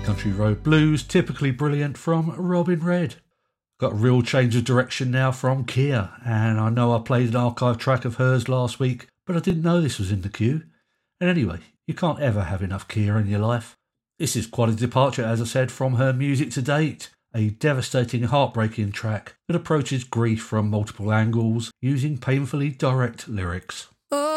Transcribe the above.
Country Road Blues, typically brilliant, from Robin Redd. Got a real change of direction now from Kia, and I know I played an archive track of hers last week, but I didn't know this was in the queue. And anyway, you can't ever have enough Kia in your life. This is quite a departure, as I said, from her music to date. A devastating, heartbreaking track that approaches grief from multiple angles using painfully direct lyrics.